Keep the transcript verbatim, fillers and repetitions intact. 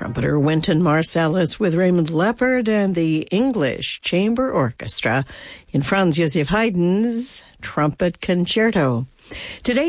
trumpeter Wynton Marsalis with Raymond Leppard and the English Chamber Orchestra in Franz Joseph Haydn's Trumpet Concerto. Today